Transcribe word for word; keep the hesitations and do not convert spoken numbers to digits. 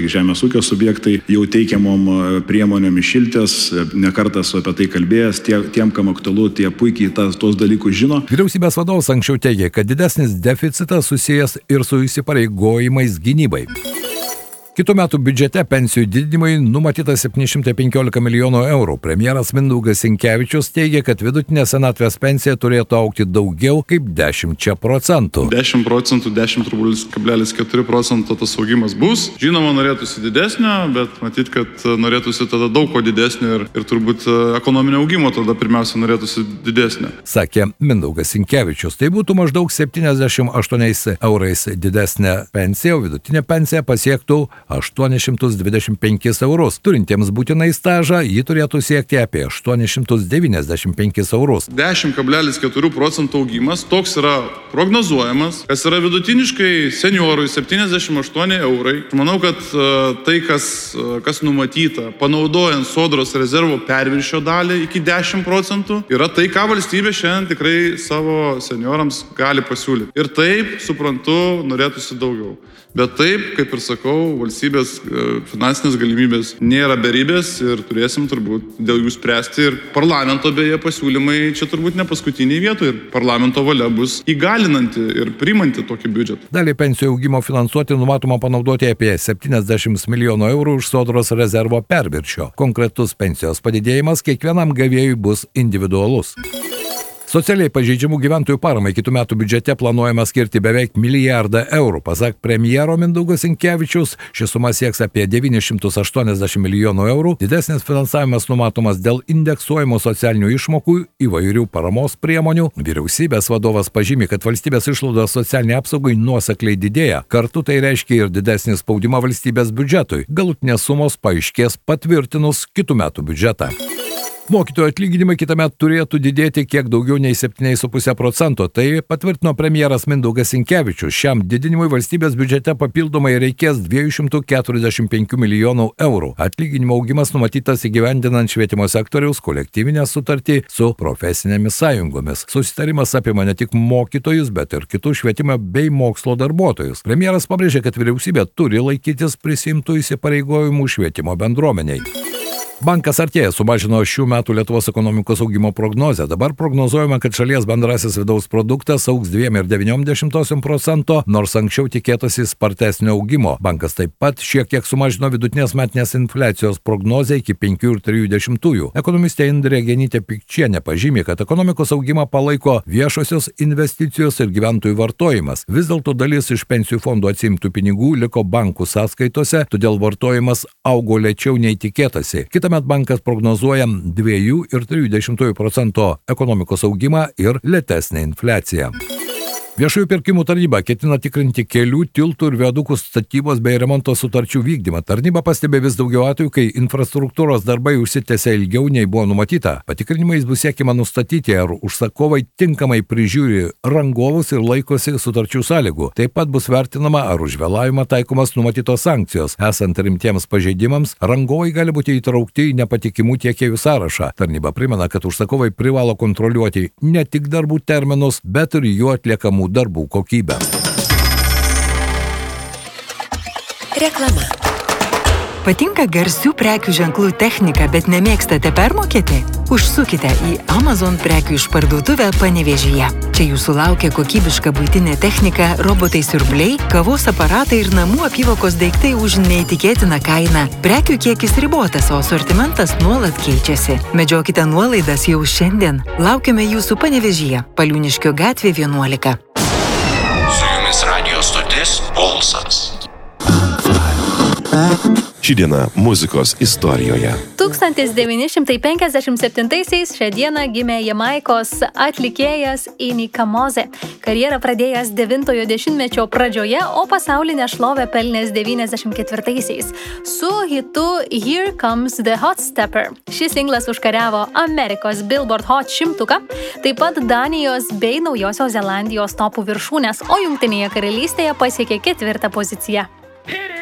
Žemės ūkio subjektai jau teikiamom priemonėm išiltės, nekartas apie tai kalbėjęs, tie, tiem, kam aktualu, tie puikiai tas, tos dalykus žino. Vyriausybės vadovas anksčiau teigė, kad didesnis deficitas susijęs ir su įsipareigojimais gynybai. Kitų metų biudžete pensijų didinimui numatyta septyni šimtai penkiolika milijonų eurų. Premjeras Mindaugas Sinkevičius teigia, kad vidutinė senatvės pensija turėtų augti daugiau kaip dešimt procentų. dešimt procentų, dešimt kablelis keturi procento tas augimas bus. Žinoma, norėtųsi didesnio, bet matyt, kad norėtųsi tada daug ko didesnio ir, ir turbūt ekonominio augimo tada pirmiausia norėtųsi didesnio. Sakė Mindaugas Sinkevičius. Tai būtų maždaug septyniasdešimt aštuoniais eurais didesnė pensija, o vidutinė pensija pasiektų aštuonis šimtus dvidešimt penkis eurus. Turintiems būtinai stažą, ji turėtų siekti apie aštuonis šimtus devyniasdešimt penkis eurus. dešimt kablelis keturi procento augimas, toks yra prognozuojamas, kas yra vidutiniškai seniorui septyniasdešimt aštuoni eurai. Manau, kad uh, tai, kas, uh, kas numatyta, panaudojant sodros rezervo perviršio dalį iki dešimt procentų, yra tai, ką valstybė šiandien tikrai savo seniorams gali pasiūlyti. Ir taip, suprantu, norėtųsi daugiau. Bet taip, kaip ir sakau, valstybės finansinės galimybės nėra beribės ir turėsim turbūt dėl jų spręsti. Ir parlamento beje pasiūlymai čia turbūt ne paskutiniai vietoje. Ir parlamento valia bus įgalinanti ir priimanti tokį biudžetą. Dalį pensijų augimo finansuoti numatoma panaudoti apie septyniasdešimt milijonų eurų iš sodros rezervo perviršio. Konkretus pensijos padidėjimas kiekvienam gavėjui bus individualus. Socialiai pažeidžiamų gyventojų paramai kitų metų biudžete planuojama skirti beveik milijardą eurų. Pasak premjero Mindaugo Sinkevičiaus, ši suma sieks apie devynis šimtus aštuoniasdešimt milijonų eurų. Didesnis finansavimas numatomas dėl indeksuojimo socialinių išmokų įvairių paramos priemonių. Vyriausybės vadovas pažymi, kad valstybės išlaidos socialiniai apsaugai nuosekliai didėja. Kartu tai reiškia ir didesnį spaudimą valstybės biudžetui. Galutinės sumos paaiškės patvirtinus kitų metų biudžetą. Mokytojų atlyginimai kitąmet turėtų didėti kiek daugiau nei septyni su puse procento. Tai patvirtino premjeras Mindaugas Sinkevičius. Šiam didinimui valstybės biudžete papildomai reikės dviejų šimtų keturiasdešimt penkių milijonų eurų. Atlyginimo augimas numatytas įgyvendinant švietimo sektoriaus kolektyvinę sutartį su profesinėmis sąjungomis. Susitarimas apima ne tik mokytojus, bet ir kitus švietimo bei mokslo darbuotojus. Premjeras pabrėžė, kad vyriausybė turi laikytis prisiimtų įsipareigojimų švietimo bendruomeniai. Bankas Artėja sumažino šių metų Lietuvos ekonomikos augimo prognozę. Dabar prognozuojama, kad šalies bendrasis vidaus produktas augs dviem ir devyniom dešimtosiom procento, nors anksčiau tikėtasi spartesnio augimo. Bankas taip pat šiek tiek sumažino vidutinės metinės infliacijos prognozę iki penkių ir trijų dešimtųjų. Ekonomistė Indrė Genytė Pikčienė pažymė, kad ekonomikos augimą palaiko viešosios investicijos ir gyventojų vartojimas. Vis dėlto dalis iš pensijų fondų atsiimtų pinigų liko bankų sąskaitose, todėl vartojimas augo lėčiau nei tikėtasi. Kita Met bankas prognozuoja dviejų ir trijų dešimtųjų procento ekonomikos augimą ir lėtesnę infliaciją. Viešųjų pirkimų tarnyba ketina tikrinti kelių, tiltų ir viadukų statybos bei remonto sutarčių vykdymą. Tarnyba pastebė vis daugiau atvejų, kai infrastruktūros darbai užsitęsia ilgiau nei buvo numatyta. Patikrinimais bus siekiama nustatyti, ar užsakovai tinkamai prižiūri rangovus ir laikosi sutarčių sąlygų. Taip pat bus vertinama, ar už vėlavimą taikomas numatytos sankcijos. Esant rimtiems pažeidimams, rangovai gali būti įtraukti į nepatikimų tiekėjų sąrašą. Tarnyba primena, kad užsakovai privalo kontroliuoti ne tik darbų terminus, bet ir jų atliekamų darbų kokybę. Reklama. Patinka garsių prekių ženklų technika, bet nemėgstate permokėti? Užsukite į Amazon prekių išparduotuvę Panevėžyje. Čia jūsų laukia kokybiška buitinė technika, robotai siurbliai, kavos aparatai ir namų apyvokos daiktai už neįtikėtiną kainą. Prekių kiekis ribotas, o asortimentas nuolat keičiasi. Medžiokite nuolaidas jau šiandien. Laukiame jūsų Panevėžyje, Paliūniškio gatvė vienuolika. Su jumis radio stotis Pulsas. Ši diena muzikos istorijoje. tūkstantis devyni šimtai penkiasdešimt septintaisiais šią dieną gimė Jamaikos atlikėjas Inika Moze. Karjerą pradėjęs devintojo dešimtmečio pradžioje, o pasaulinę šlovę pelnęs devyniasdešimt ketvirtaisiais su hitu Here Comes the Hot Stepper. Šis singlas užkariavo Amerikos Billboard Hot šimtuką, taip pat Danijos bei Naujosios Zelandijos topų viršūnės, o Jungtinėje karalystėje pasiekė ketvirtą poziciją.